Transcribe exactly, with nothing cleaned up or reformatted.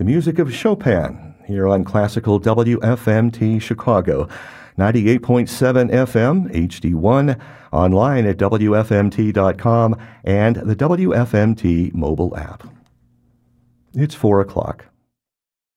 the music of Chopin here on Classical W F M T Chicago. ninety-eight point seven F M, H D one, online at W F M T dot com and the W F M T mobile app. It's four o'clock.